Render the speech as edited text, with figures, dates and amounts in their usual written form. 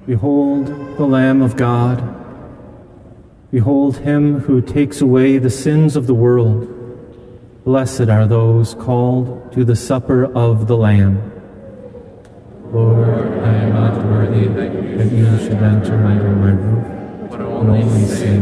Behold the Lamb of God. Behold him who takes away the sins of the world. Blessed are those called to the supper of the Lamb. Lord, I am not worthy that you should enter under my roof, but only say